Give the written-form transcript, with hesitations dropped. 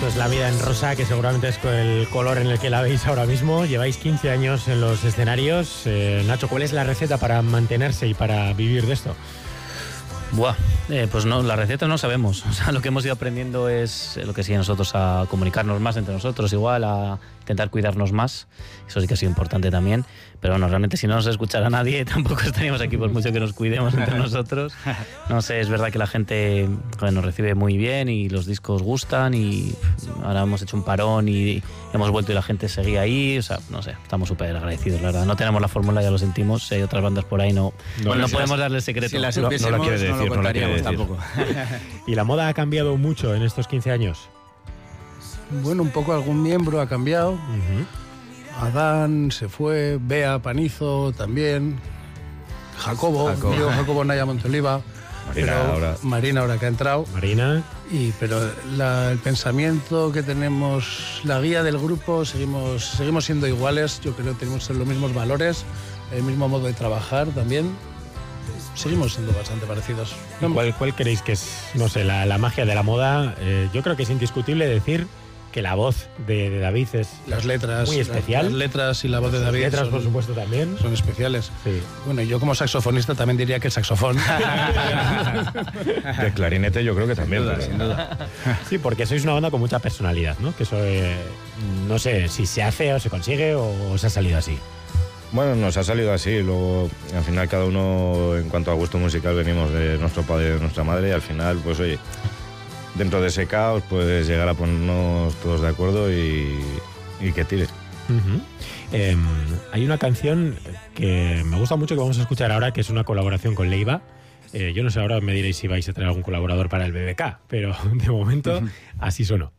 Esto es La vida en rosa, que seguramente es el color en el que la veis ahora mismo. Lleváis 15 años en los escenarios. Nacho, ¿cuál es la receta para mantenerse y para vivir de esto? Pues no, la receta no sabemos. O sea, lo que hemos ido aprendiendo es lo que sigue nosotros, a comunicarnos más entre nosotros, igual, a intentar cuidarnos más. Eso sí que ha sido importante también. Pero bueno, realmente si no nos escuchara nadie, tampoco estaríamos aquí por mucho que nos cuidemos entre nosotros. No sé, es verdad que la gente nos recibe muy bien y los discos gustan, y ahora hemos hecho un parón y hemos vuelto y la gente seguía ahí. O sea, no sé, estamos súper agradecidos, la verdad. No tenemos la fórmula, ya lo sentimos. Si hay otras bandas por ahí, no podemos darle el secreto. Si la supiésemos, no la quiere decir, no lo contaríamos tampoco. ¿Y la moda ha cambiado mucho en estos 15 años? Bueno, un poco algún miembro ha cambiado. Adán se fue, Bea Panizo también, Jacobo Naya Montoliva, Marina ahora que ha entrado. Pero el pensamiento que tenemos, la guía del grupo, seguimos siendo iguales. Yo creo que tenemos los mismos valores, el mismo modo de trabajar también. Seguimos siendo bastante parecidos. ¿Cuál creéis que es, no sé, la magia de la moda? Yo creo que es indiscutible decir que la voz de David es las letras, muy especial. Las letras y la voz de David. Las letras, por supuesto, también. Son especiales. Sí. Bueno, yo como saxofonista también diría que el saxofón. De clarinete yo creo que también. Sin duda. Sí, porque sois una banda con mucha personalidad, ¿no? Que eso, no sé si se hace o se consigue o os ha salido así. Bueno, nos ha salido así. Luego, al final, cada uno, en cuanto a gusto musical, venimos de nuestro padre y de nuestra madre, y al final, pues oye, dentro de ese caos, pues llegar a ponernos todos de acuerdo y que tire. Hay una canción que me gusta mucho, que vamos a escuchar ahora, que es una colaboración con Leiva. Yo no sé, ahora me diréis si vais a traer algún colaborador para el BBK, pero de momento así sonó.